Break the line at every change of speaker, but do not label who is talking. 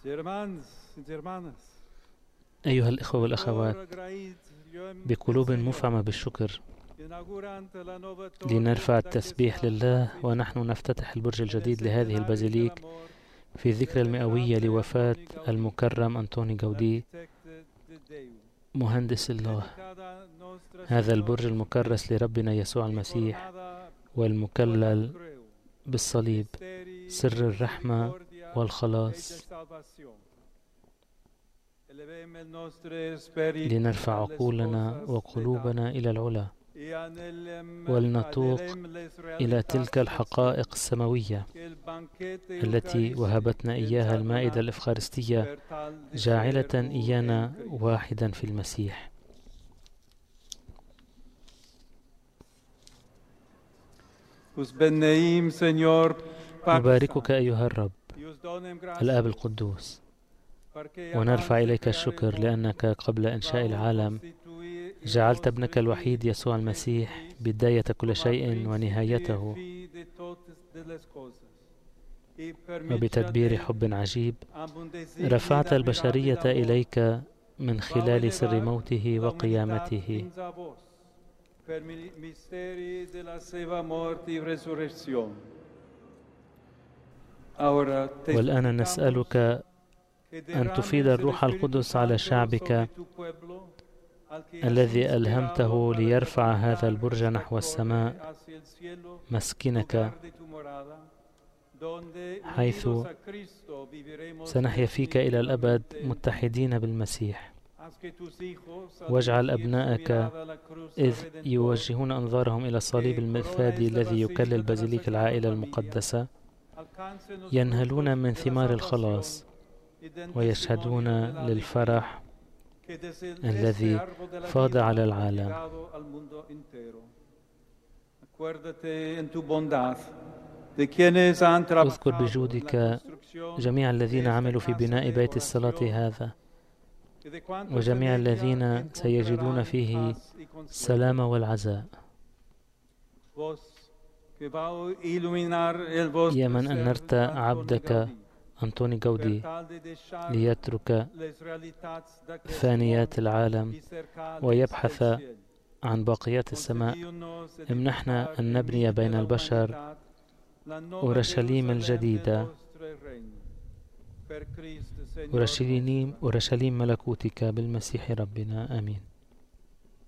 أيها الإخوة والأخوات، بقلوب مفعمة بالشكر لنرفع التسبيح لله ونحن نفتتح البرج الجديد لهذه البازيليك في الذكرى المئوية لوفاة المكرم أنطوني غاودي مهندس الله. هذا البرج المكرس لربنا يسوع المسيح والمكلل بالصليب، سر الرحمة والخلاص، لنرفع عقولنا وقلوبنا إلى العلا ولنتوق إلى تلك الحقائق السماوية التي وهبتنا إياها المائدة الإفخارستية، جاعلة إيانا واحدا في المسيح. نباركك أيها الرب الآب القدوس، ونرفع إليك الشكر لأنك قبل إنشاء العالم جعلت ابنك الوحيد يسوع المسيح بداية كل شيء ونهايته، وبتدبير حب عجيب رفعت البشرية إليك من خلال سر موته وقيامته. والآن نسألك أن تفيض الروح القدس على شعبك الذي ألهمته ليرفع هذا البرج نحو السماء، مسكنك، حيث سنحيا فيك إلى الأبد متحدين بالمسيح. واجعل أبنائك إذ يوجهون أنظارهم إلى الصليب المفادي الذي يكلل بازيليك العائلة المقدسة ينهلون من ثمار الخلاص ويشهدون للفرح الذي فاض على العالم. اذكر بجودك جميع الذين عملوا في بناء بيت الصلاة هذا، وجميع الذين سيجدون فيه السلام والعزاء. يا من أنرت عبدك أنطوني غاودي ليترك فانيات العالم ويبحث عن باقيات السماء، امنحنا أن نبني بين البشر أورشليم الجديدة، أورشليم ملكوتك بالمسيح ربنا. آمين.